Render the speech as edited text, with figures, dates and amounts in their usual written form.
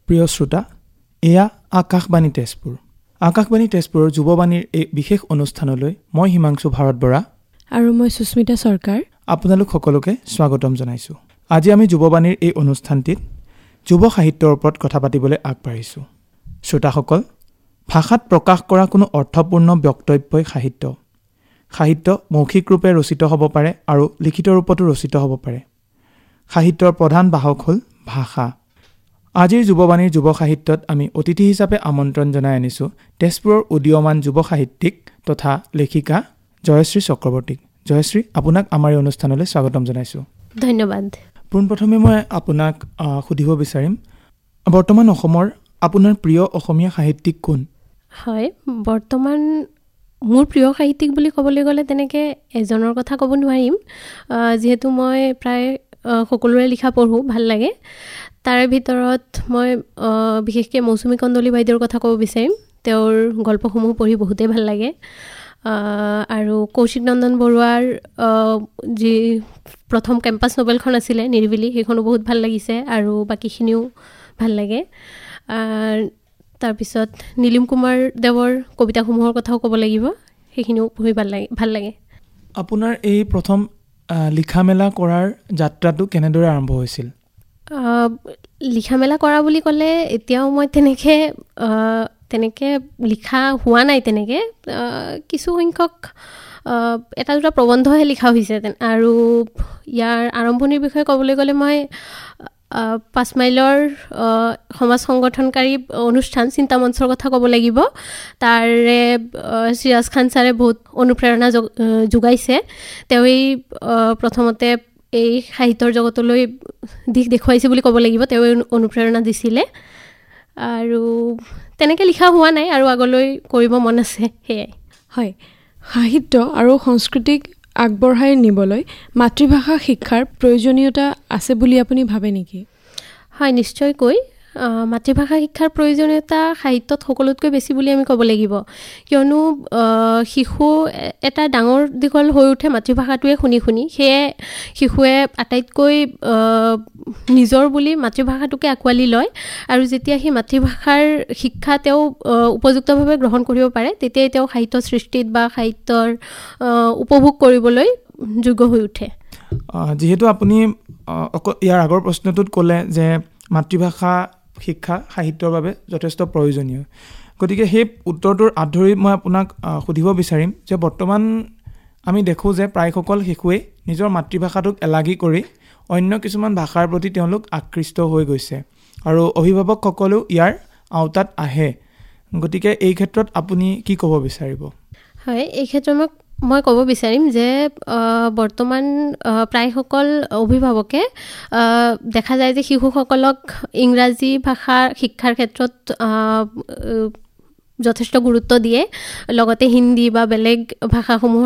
প্ৰিয় শ্ৰোতা, এয়া আকাশবাণী তেজপুৰ। আকাশবাণী তেজপুৰৰ যুৱবাণীৰ এই বিশেষ অনুষ্ঠানলৈ মই হিমাংশু ভাৰত বৰা আৰু মই সুস্মিতা চৰকাৰ আপোনালোক সকলোকে স্বাগতম জনাইছোঁ। আজি আমি যুৱবাণীৰ এই অনুষ্ঠানটিত যুৱ সাহিত্যৰ ওপৰত কথা পাতিবলৈ আগবাঢ়িছোঁ। শ্ৰোতাসকল, ভাষাত প্ৰকাশ কৰা কোনো অৰ্থপূৰ্ণ বক্তব্যই সাহিত্য। সাহিত্য মৌখিক ৰূপে ৰচিত হ'ব পাৰে আৰু লিখিত ৰূপতো ৰচিত হ'ব পাৰে। সাহিত্যৰ প্ৰধান বাহক হ'ল ভাষা। আজিৰ যুৱবাণীৰ যুৱ সাহিত্যত আমি অতিথি হিচাপে আমন্ত্ৰণ জনাই আনিছোঁ তেজপুৰৰ উদীয়মান যুৱ সাহিত্যিক তথা লেখিকা জয়শ্ৰী চক্ৰৱৰ্তীক। জয়শ্ৰী, আপোনাক আমাৰ এই অনুষ্ঠানলৈ স্বাগতম জনাইছোঁ। ধন্যবাদ। পোনপ্ৰথমে মই আপোনাক সুধিব বিচাৰিম, বৰ্তমান অসমৰ আপোনাৰ প্ৰিয় অসমীয়া সাহিত্যিক কোন? হয়, বৰ্তমান মোৰ প্ৰিয় সাহিত্যিক বুলি ক'বলৈ গ'লে তেনেকৈ এজনৰ কথা ক'ব নোৱাৰিম, যিহেতু মই প্ৰায় সকলোৰে লিখা পঢ়োঁ, ভাল লাগে। তাৰে ভিতৰত মই বিশেষকৈ মৌচুমী কন্দলী বাইদেউৰ কথা ক'ব বিচাৰিম। তেওঁৰ গল্পসমূহ পঢ়ি বহুতেই ভাল লাগে। আৰু কৌশিক নন্দন বৰুৱাৰ যি প্ৰথম কেম্পাছ নভেলখন আছিলে নিৰিবিলি, সেইখনো বহুত ভাল লাগিছে আৰু বাকীখিনিও ভাল লাগে। তাৰপিছত নীলিম কুমাৰ দেৱৰ কবিতাসমূহৰ কথাও ক'ব লাগিব, সেইখিনিও পঢ়ি ভাল লাগে। আপোনাৰ এই প্ৰথম লিখা মেলা কৰাৰ যাত্ৰাটো কেনেদৰে আৰম্ভ হৈছিল? লিখা মেলা কৰা বুলি ক'লে এতিয়াও মই তেনেকৈ লিখা হোৱা নাই। তেনেকৈ কিছু সংখ্যক এটা দুটা প্ৰবন্ধহে লিখা হৈছে। আৰু ইয়াৰ আৰম্ভণিৰ বিষয়ে ক'বলৈ গ'লে মই 5 মাইলৰ সমাজ সংগঠনকাৰী অনুষ্ঠান চিন্তামঞ্চৰ কথা ক'ব লাগিব। তাৰে চিৰাজ খান ছাৰে বহুত অনুপ্ৰেৰণা যোগাইছে। তেওঁৱেই প্ৰথমতে এই সাহিত্যৰ জগতলৈ দিশ দেখুৱাইছে বুলি ক'ব লাগিব। তেওঁৱে অনুপ্ৰেৰণা দিছিলে আৰু তেনেকৈ লিখা হোৱা নাই আৰু আগলৈ কৰিব মন আছে, সেয়াই। হয়, সাহিত্য আৰু সংস্কৃতিক আগবঢ়াই নিবলৈ মাতৃভাষা শিক্ষাৰ প্ৰয়োজনীয়তা আছে বুলি আপুনি ভাবে নেকি? হয়, নিশ্চয়কৈ মাতৃভাষা শিক্ষাৰ প্ৰয়োজনীয়তা সাহিত্যত সকলোতকৈ বেছি বুলি আমি ক'ব লাগিব। কিয়নো শিশু এটা ডাঙৰ দীঘল হৈ উঠে মাতৃভাষাটোৱে শুনি শুনি। সেয়ে শিশুৱে আটাইতকৈ নিজৰ বুলি মাতৃভাষাটোকে আঁকোৱালি লয় আৰু যেতিয়া সেই মাতৃভাষাৰ শিক্ষা তেওঁ উপযুক্তভাৱে গ্ৰহণ কৰিব পাৰে, তেতিয়াই তেওঁ সাহিত্য সৃষ্টিত বা সাহিত্যৰ উপভোগ কৰিবলৈ যোগ্য হৈ উঠে। যিহেতু আপুনি ইয়াৰ আগৰ প্ৰশ্নটোত ক'লে যে মাতৃভাষা শিক্ষা সাহিত্যৰ বাবে যথেষ্ট প্ৰয়োজনীয়, গতিকে সেই উত্তৰটোৰ আঁত ধৰি মই আপোনাক সুধিব বিচাৰিম যে বৰ্তমান আমি দেখোঁ যে প্ৰায়সকল শিশুৱেই নিজৰ মাতৃভাষাটোক এলাগী কৰি অন্য কিছুমান ভাষাৰ প্ৰতি তেওঁলোক আকৃষ্ট হৈ গৈছে আৰু অভিভাৱকসকলেও ইয়াৰ আওতাত আহে। গতিকে এই ক্ষেত্ৰত আপুনি কি ক'ব বিচাৰিব? হয়, এই ক্ষেত্ৰত মই ক'ব বিচাৰিম যে বৰ্তমান প্ৰায়সকল অভিভাৱকে দেখা যায় যে শিশুসকলক ইংৰাজী ভাষা শিক্ষাৰ ক্ষেত্ৰত যথেষ্ট গুৰুত্ব দিয়ে, লগতে হিন্দী বা বেলেগ ভাষাসমূহৰ